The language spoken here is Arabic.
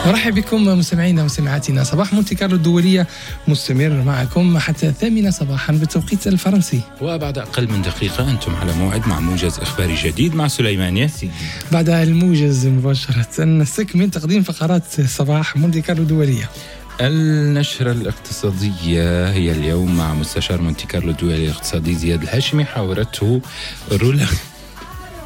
مرحبا بكم مستمعينا ومستمعاتنا. صباح مونتي كارلو الدولية مستمر معكم حتى 8 صباحا بالتوقيت الفرنسي. وبعد أقل من دقيقة أنتم على موعد مع موجز إخباري جديد مع سليمان ياسين. بعد الموجز مباشرة نستكمل تقديم فقرات صباح مونتي كارلو الدولية. النشرة الاقتصادية هي اليوم مع مستشار مونتي كارلو الدولي الاقتصادي زياد الهاشمي. حاورته رولا